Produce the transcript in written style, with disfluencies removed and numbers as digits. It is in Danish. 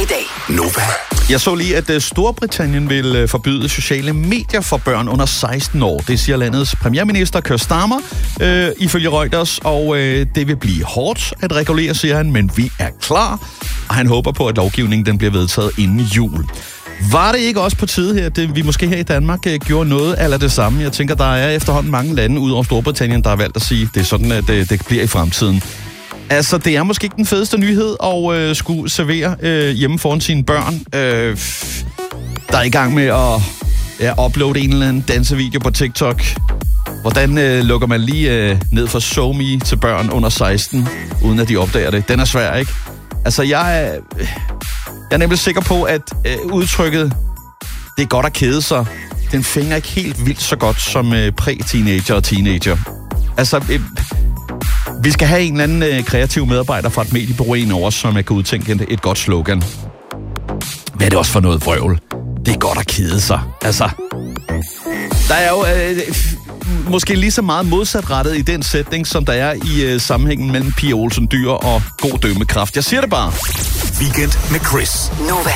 i dag. Nova. Jeg så lige, at Storbritannien vil forbyde sociale medier for børn under 16 år. Det siger landets premierminister Keir Starmer ifølge Reuters, og det vil blive hårdt at regulere, siger han, men vi er klar. Og han håber på, at lovgivningen den bliver vedtaget inden jul. Var det ikke også på tide her, at vi måske her i Danmark gjorde noget eller det samme? Jeg tænker, der er efterhånden mange lande ud over Storbritannien, der har valgt at sige, det er sådan, at det bliver i fremtiden. Altså, det er måske ikke den fedeste nyhed at skulle servere hjemme foran sine børn. Der er i gang med at uploade en eller anden dansevideo på TikTok. Hvordan lukker man lige ned for SoMe til børn under 16, uden at de opdager det? Den er svær, ikke? Altså, jeg er nemlig sikker på, at udtrykket, det er godt at kede sig, den fænger ikke helt vildt så godt som præ-teenager og teenager. Altså, vi skal have en eller anden kreativ medarbejder fra et mediebureau ind over, som kan udtænke et godt slogan. Hvad er det også for noget vrøvl? Det er godt at kede sig. Altså, der er jo måske lige så meget modsatrettet i den sætning, som der er i sammenhængen mellem Pia Olsen Dyhr og god dømmekraft. Jeg siger det bare. Weekend med Chris. Nova.